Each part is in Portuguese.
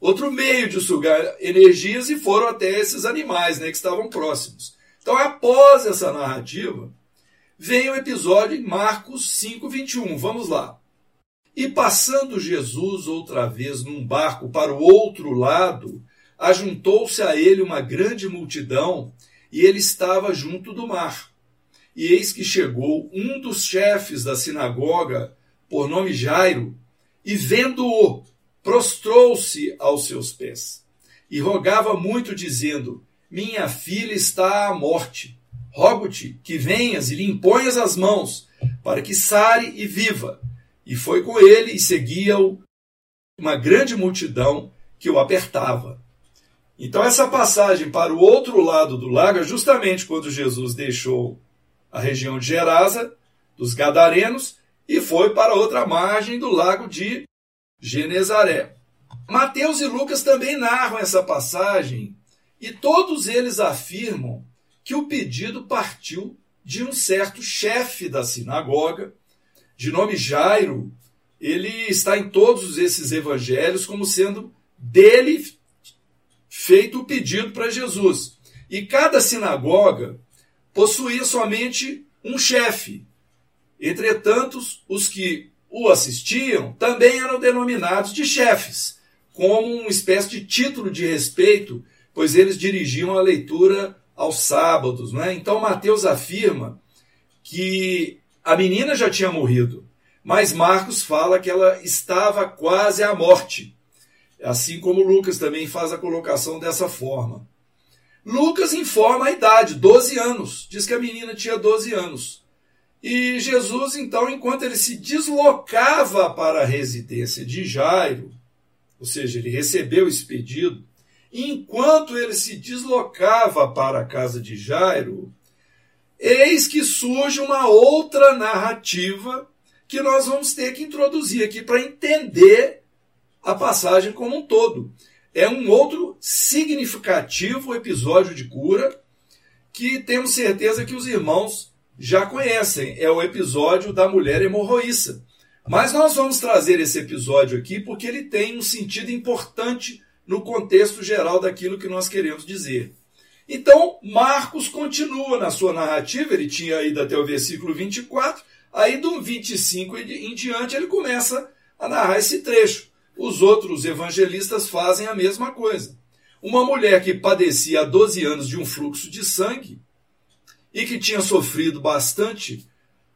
outro meio de sugar energias e foram até esses animais, né, que estavam próximos. Então, após essa narrativa, vem o episódio em Marcos 5:21. Vamos lá. E passando Jesus outra vez num barco para o outro lado, ajuntou-se a ele uma grande multidão, e ele estava junto do mar. E eis que chegou um dos chefes da sinagoga, por nome Jairo, e vendo-o, prostrou-se aos seus pés. E rogava muito, dizendo: minha filha está à morte. Rogo-te que venhas e lhe imponhas as mãos, para que sare e viva. E foi com ele e seguia-o uma grande multidão que o apertava. Então essa passagem para o outro lado do lago é justamente quando Jesus deixou a região de Gerasa, dos Gadarenos, e foi para a outra margem do lago de Genezaré. Mateus e Lucas também narram essa passagem, e todos eles afirmam que o pedido partiu de um certo chefe da sinagoga, de nome Jairo. Ele está em todos esses evangelhos como sendo dele feito o pedido para Jesus. E cada sinagoga possuía somente um chefe. Entretanto, os que o assistiam também eram denominados de chefes, como uma espécie de título de respeito, pois eles dirigiam a leitura aos sábados, né? Então Mateus afirma que a menina já tinha morrido, mas Marcos fala que ela estava quase à morte, assim como Lucas também faz a colocação dessa forma. Lucas informa a idade, 12 anos, diz que a menina tinha 12 anos. E Jesus, então, enquanto ele se deslocava para a residência de Jairo, ou seja, ele recebeu esse pedido, e enquanto ele se deslocava para a casa de Jairo, eis que surge uma outra narrativa que nós vamos ter que introduzir aqui para entender a passagem como um todo. É um outro significativo episódio de cura que temos certeza que os irmãos já conhecem. É o episódio da mulher hemorroíça. Mas nós vamos trazer esse episódio aqui porque ele tem um sentido importante no contexto geral daquilo que nós queremos dizer. Então, Marcos continua na sua narrativa, ele tinha ido até o versículo 24, aí do 25 em diante ele começa a narrar esse trecho. Os outros evangelistas fazem a mesma coisa. Uma mulher que padecia há 12 anos de um fluxo de sangue e que tinha sofrido bastante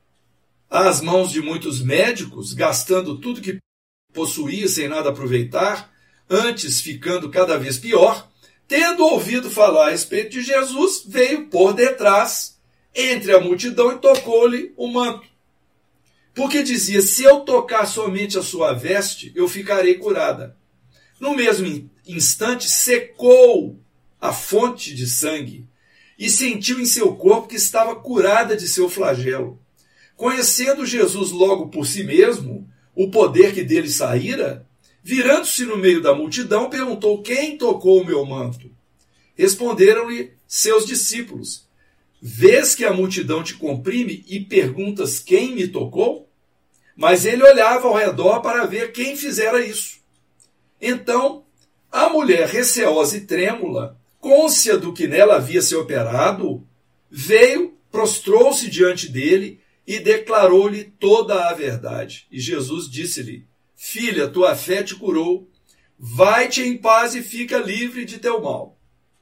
às mãos de muitos médicos, gastando tudo que possuía sem nada aproveitar, antes ficando cada vez pior, tendo ouvido falar a respeito de Jesus, veio por detrás, entre a multidão, e tocou-lhe o manto. Porque dizia: se eu tocar somente a sua veste, eu ficarei curada. No mesmo instante, secou a fonte de sangue e sentiu em seu corpo que estava curada de seu flagelo. Conhecendo Jesus logo por si mesmo o poder que dele saíra, virando-se no meio da multidão, perguntou: quem tocou o meu manto? Responderam-lhe seus discípulos: vês que a multidão te comprime e perguntas quem me tocou? Mas ele olhava ao redor para ver quem fizera isso. Então, a mulher, receosa e trêmula, cônscia do que nela havia se operado, veio, prostrou-se diante dele e declarou-lhe toda a verdade. E Jesus disse-lhe: filha, tua fé te curou, vai-te em paz e fica livre de teu mal.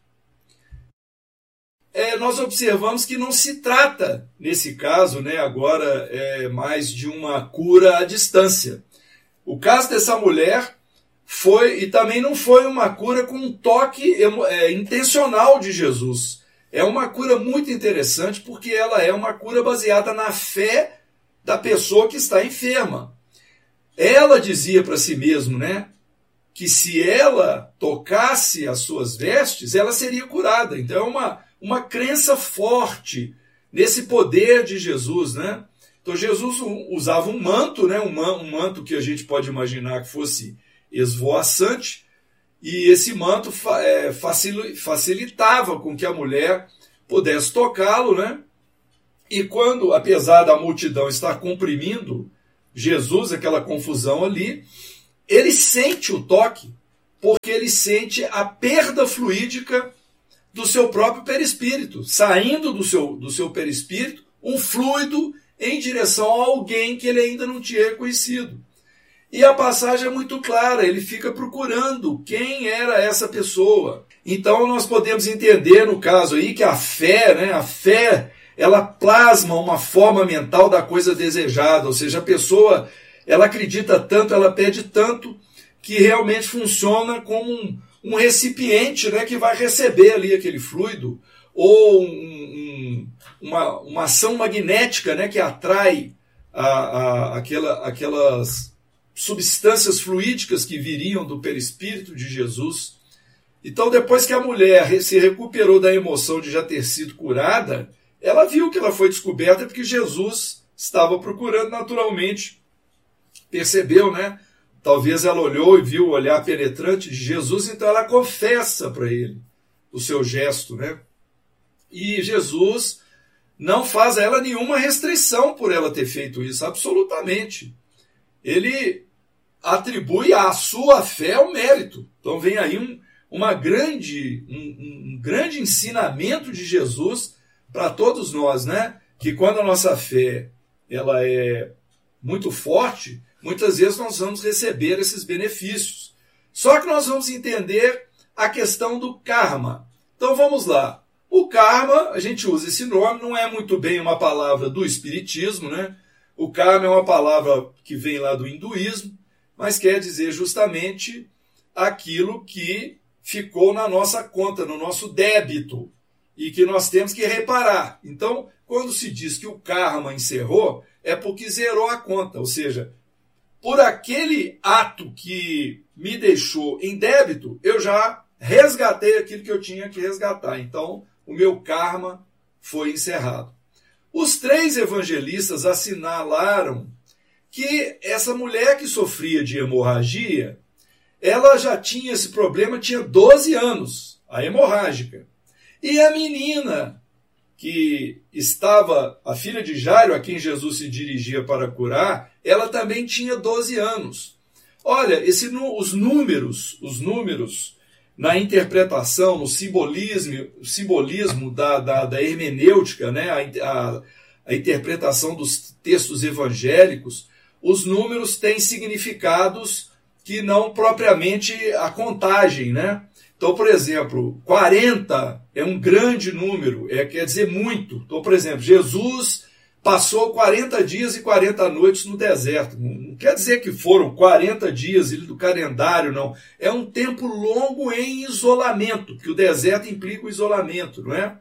Nós observamos que não se trata, nesse caso, agora, mais de uma cura à distância. O caso dessa mulher foi, e também não foi uma cura com um toque intencional de Jesus. É uma cura muito interessante porque ela é uma cura baseada na fé da pessoa que está enferma. Ela dizia para si mesma, que se ela tocasse as suas vestes, ela seria curada. Então é uma crença forte nesse poder de Jesus, Então Jesus usava um manto, um manto que a gente pode imaginar que fosse esvoaçante, e esse manto facilitava com que a mulher pudesse tocá-lo, E quando, apesar da multidão estar comprimindo Jesus, aquela confusão ali, ele sente o toque, porque ele sente a perda fluídica do seu próprio perispírito, saindo do seu perispírito um fluido em direção a alguém que ele ainda não tinha reconhecido. E a passagem é muito clara, ele fica procurando quem era essa pessoa. Então nós podemos entender no caso aí que a fé, ela plasma uma forma mental da coisa desejada, ou seja, a pessoa, ela acredita tanto, ela pede tanto, que realmente funciona como um recipiente, né, que vai receber ali aquele fluido, ou uma ação magnética, né, que atrai aquelas substâncias fluídicas que viriam do perispírito de Jesus. Então, depois que a mulher se recuperou da emoção de já ter sido curada, ela viu que ela foi descoberta porque Jesus estava procurando naturalmente. Percebeu, né? Talvez ela olhou e viu o olhar penetrante de Jesus, então ela confessa para ele o seu gesto, né? E Jesus não faz a ela nenhuma restrição por ela ter feito isso, absolutamente. Ele atribui à sua fé o mérito. Então vem aí um grande ensinamento de Jesus para todos nós, né? Que quando a nossa fé ela é muito forte, muitas vezes nós vamos receber esses benefícios. Só que nós vamos entender a questão do karma. Então vamos lá. O karma, a gente usa esse nome, não é muito bem uma palavra do espiritismo, né? O karma é uma palavra que vem lá do hinduísmo, mas quer dizer justamente aquilo que ficou na nossa conta, no nosso débito, e que nós temos que reparar. Então, quando se diz que o karma encerrou, é porque zerou a conta, ou seja, por aquele ato que me deixou em débito, eu já resgatei aquilo que eu tinha que resgatar. Então, o meu karma foi encerrado. Os 3 evangelistas assinalaram que essa mulher que sofria de hemorragia, ela já tinha esse problema, tinha 12 anos, a hemorrágica. E a menina que estava, a filha de Jairo, a quem Jesus se dirigia para curar, ela também tinha 12 anos. Olha, os números na interpretação, no simbolismo da hermenêutica, né, a interpretação dos textos evangélicos, os números têm significados que não propriamente a contagem, né? Então, por exemplo, 40 é um grande número, quer dizer muito. Então, por exemplo, Jesus passou 40 dias e 40 noites no deserto. Não quer dizer que foram 40 dias do calendário, não. É um tempo longo em isolamento, porque o deserto implica o isolamento, não é?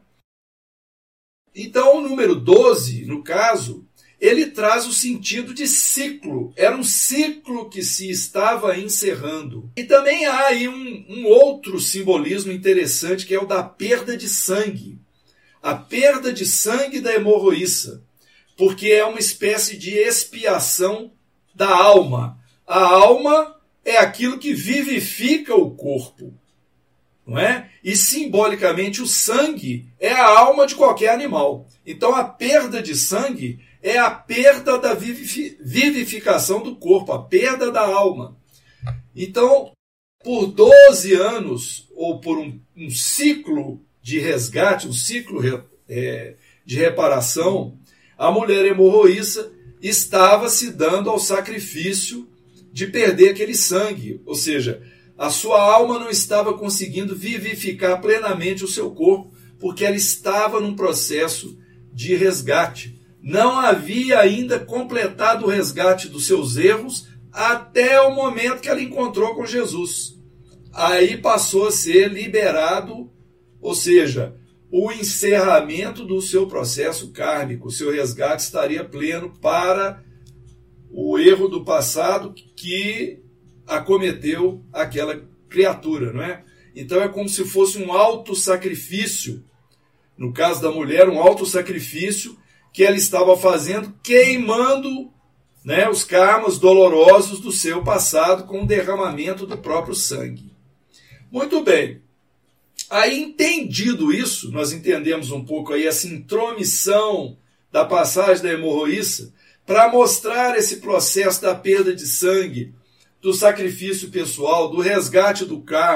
Então, o número 12, no caso, ele traz o sentido de ciclo. Era um ciclo que se estava encerrando. E também há aí um outro simbolismo interessante, que é o da perda de sangue. A perda de sangue da hemorroíça, porque é uma espécie de expiação da alma. A alma é aquilo que vivifica o corpo, não é? E simbolicamente o sangue é a alma de qualquer animal. Então a perda de sangue é a perda da vivificação do corpo, a perda da alma. Então, por 12 anos, ou por um ciclo de resgate, um ciclo de reparação, a mulher hemorroíça estava se dando ao sacrifício de perder aquele sangue. Ou seja, a sua alma não estava conseguindo vivificar plenamente o seu corpo, porque ela estava num processo de resgate. Não havia ainda completado o resgate dos seus erros até o momento que ela encontrou com Jesus. Aí passou a ser liberado, ou seja, o encerramento do seu processo kármico, o seu resgate estaria pleno para o erro do passado que acometeu aquela criatura, não é? Então é como se fosse um autossacrifício, no caso da mulher, um autossacrifício que ela estava fazendo, queimando, né, os karmas dolorosos do seu passado com o derramamento do próprio sangue. Muito bem. Aí, entendido isso, nós entendemos um pouco aí essa intromissão da passagem da hemorroíça para mostrar esse processo da perda de sangue do sacrifício pessoal, do resgate do carro,